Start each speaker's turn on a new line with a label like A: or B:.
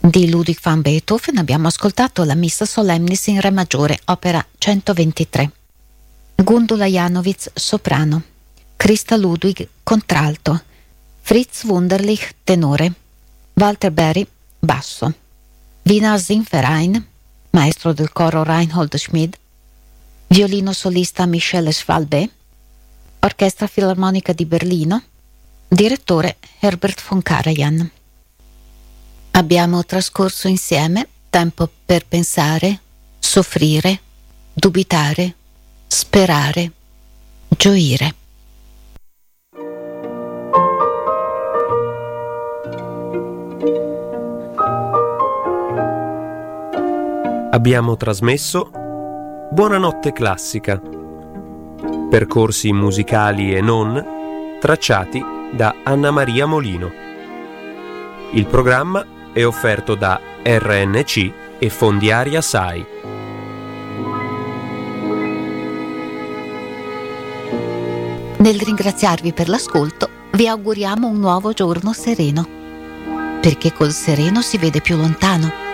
A: Di Ludwig van Beethoven abbiamo ascoltato la Missa Solemnis in Re maggiore, opera 123. Gundula Janowitz, soprano. Christa Ludwig, contralto. Fritz Wunderlich, tenore. Walter Berry, basso. Wiener Singverein, maestro del coro Reinhold Schmid. Violino solista Michel Schwalbe. Orchestra Filarmonica di Berlino. Direttore Herbert von Karajan. Abbiamo trascorso insieme tempo per pensare, soffrire, dubitare, sperare, gioire.
B: Abbiamo trasmesso Buonanotte Classica. Percorsi musicali e non tracciati da Anna Maria Molino. Il programma è offerto da RNC e Fondiaria SAI.
A: Nel ringraziarvi per l'ascolto, vi auguriamo un nuovo giorno sereno, perché col sereno si vede più lontano.